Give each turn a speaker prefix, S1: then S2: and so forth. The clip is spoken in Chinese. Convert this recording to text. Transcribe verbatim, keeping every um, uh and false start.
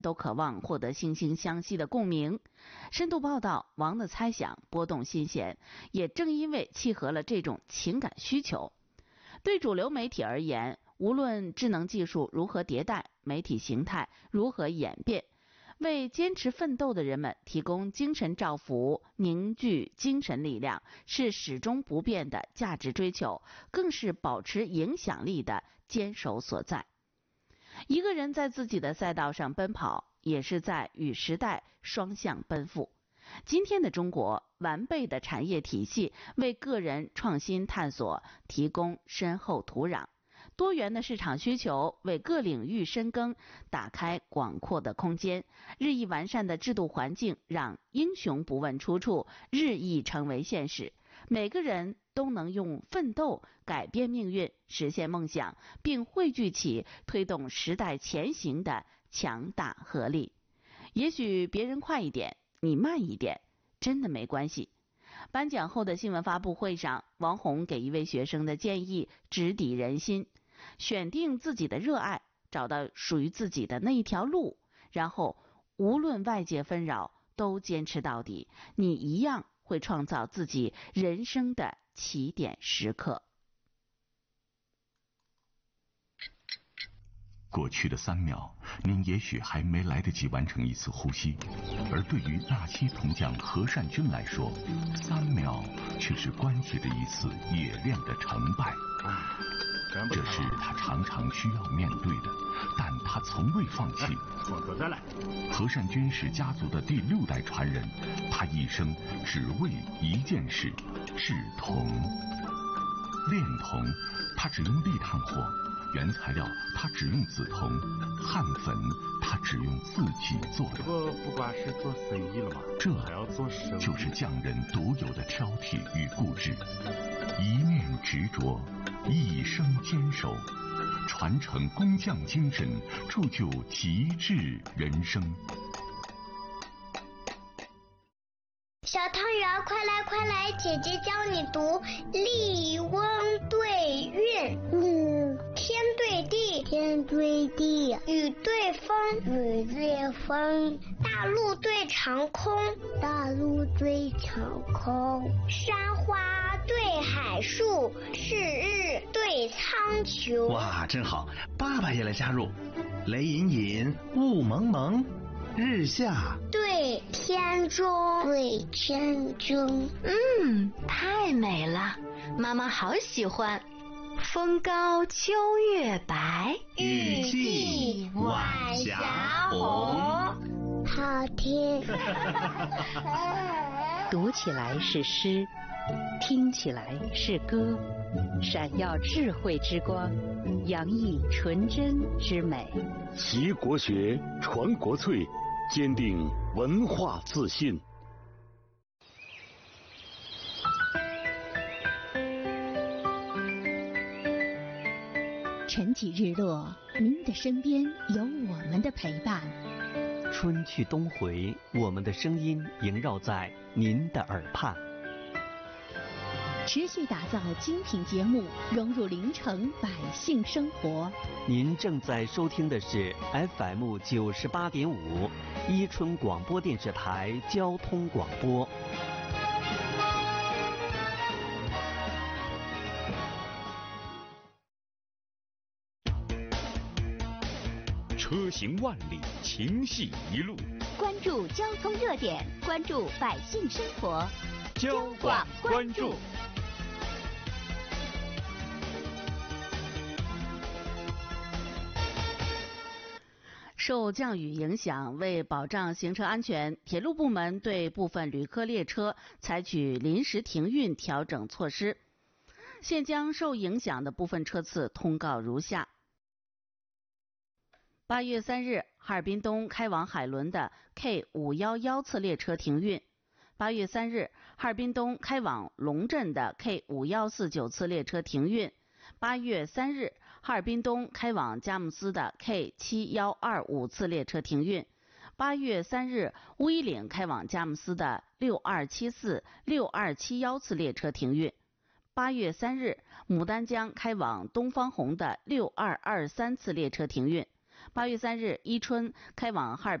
S1: 都渴望获得惺惺相惜的共鸣。深度报道，王的猜想波动新鲜，也正因为契合了这种情感需求。对主流媒体而言，无论智能技术如何迭代，媒体形态如何演变，为坚持奋斗的人们提供精神照拂，凝聚精神力量，是始终不变的价值追求，更是保持影响力的坚守所在。一个人在自己的赛道上奔跑，也是在与时代双向奔赴。今天的中国，完备的产业体系为个人创新探索提供深厚土壤，多元的市场需求为各领域深耕打开广阔的空间，日益完善的制度环境让英雄不问出处日益成为现实。每个人都能用奋斗改变命运，实现梦想，并汇聚起推动时代前行的强大合力。也许别人快一点，你慢一点，真的没关系。颁奖后的新闻发布会上，王红给一位学生的建议直抵人心：选定自己的热爱，找到属于自己的那一条路，然后无论外界纷扰，都坚持到底，你一样会创造自己人生的起点时刻。
S2: 过去的三秒，您也许还没来得及完成一次呼吸，而对于纳西铜匠何善君来说，三秒却是关系着一次冶炼的成败。这是他常常需要面对的，但他从未放弃。
S3: 再来。
S2: 何善君是家族的第六代传人，他一生只为一件事：制铜。炼铜，他只用立炭火。原材料他只用紫铜，焊粉他只用自己做的。
S3: 这不不管是做生意了吗？
S2: 这
S3: 还要做生意，
S2: 就是匠人独有的挑剔与固执，一念执着，一生坚守，传承工匠精神，铸就极致人生。
S4: 小汤圆，快来快来，姐姐教你读《笠翁对韵》。嗯，天对地，天对地；雨对风，雨对风；大陆对长空，大陆对长空；山花对海树，赤日对苍穹。
S5: 哇，真好！爸爸也来加入。雷隐隐，雾蒙蒙。日下
S4: 对天中，对天中。
S6: 嗯，太美了，妈妈好喜欢。风高秋月白，
S5: 雨霁晚霞红。
S4: 好听。
S7: 读起来是诗，听起来是歌，闪耀智慧之光，洋溢纯真之美。
S8: 习国学，传国粹，坚定文化自信。
S9: 晨起日落，您的身边有我们的陪伴。
S10: 春去冬回，我们的声音萦绕在您的耳畔。
S9: 持续打造精品节目，融入临城百姓生活。
S10: 您正在收听的是 F M 九十八点五伊春广播电视台交通广播。
S11: 车行万里，情系一路。
S9: 关注交通热点，关注百姓生活，
S11: 交广关注。
S1: 受降雨影响，为保障行车安全，铁路部门对部分旅客列车采取临时停运调整措施。现将受影响的部分车次通告如下：八月三日，哈尔滨东开往海伦的 K 五一一 次列车停运；八月三日，哈尔滨东开往龙镇的 K 五一四九 次列车停运；八月三日，哈尔滨东开往佳木斯的 K 七一二五 次列车停运；八月三日，乌衣岭开往佳木斯的六二七四、六二七一次列车停运；八月三日，牡丹江开往东方红的六二二三次列车停运； 八月三日，伊春开往哈尔